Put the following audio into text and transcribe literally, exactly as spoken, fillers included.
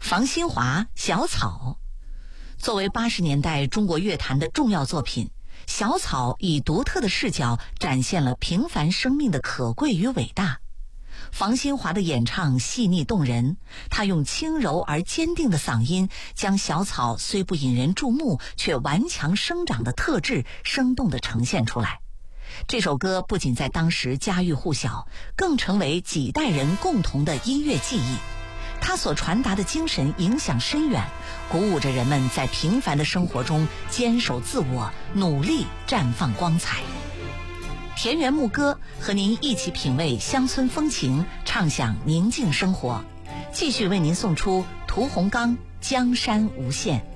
房新华《小草》作为八十年代中国乐坛的重要作品，《小草》以独特的视角展现了平凡生命的可贵与伟大。房新华的演唱细腻动人，他用轻柔而坚定的嗓音，将小草虽不引人注目却顽强生长的特质生动地呈现出来。这首歌不仅在当时家喻户晓，更成为几代人共同的音乐记忆。它所传达的精神影响深远，鼓舞着人们在平凡的生活中坚守自我，努力绽放光彩。田园牧歌和您一起品味乡村风情，畅享宁静生活。继续为您送出屠洪刚《江山无限》。